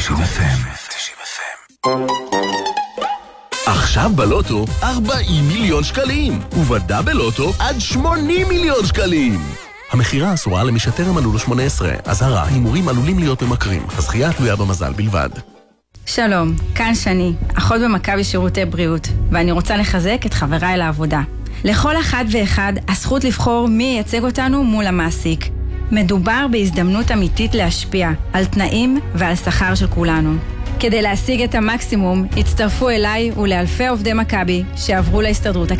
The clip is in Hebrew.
90 FM. עכשיו בלוטו 40 מיליון שקלים, ובדאבל לוטו עד 80 מיליון שקלים. המחירה אסורה למי שטרם מלאו לו 18. אזהרה, הימורים עלולים להיות ממכרים. הזכייה תלויה במזל בלבד. שלום, כאן שני, אחות במכבי שירותי בריאות, ואני רוצה לחזק את חבריי לעבודה. לכל אחד ואחד הזכות לבחור מי ייצג אותנו מול המעסיק. מדובר בהזדמנות אמיתית להשפיע על תנאים ועל שכר של כולנו. כדי להשיג את המקסימום, הצטרפו אליי ולאלפי עובדי מכבי שעברו להסתדרות